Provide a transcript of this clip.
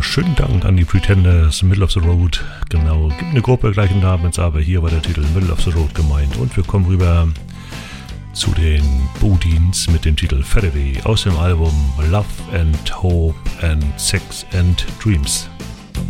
schönen Dank an die Pretenders, Middle of the Road. Genau, gibt eine Gruppe gleichen Namens, aber hier war der Titel Middle of the Road gemeint. Und wir kommen rüber zu den Boudins mit dem Titel Federer aus dem Album Love and Hope and Sex and Dreams.